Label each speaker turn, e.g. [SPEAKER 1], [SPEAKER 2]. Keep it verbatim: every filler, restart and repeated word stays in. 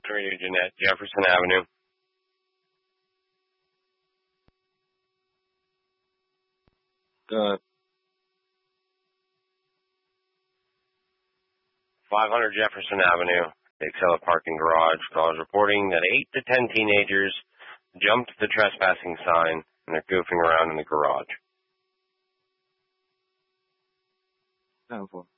[SPEAKER 1] Radio Jeanette, Jefferson Avenue.
[SPEAKER 2] Good.
[SPEAKER 1] five hundred Jefferson Avenue, the Excella Parking Garage. Calls reporting that eight to ten teenagers jumped the trespassing sign and they're goofing around in the garage.
[SPEAKER 2] ten four.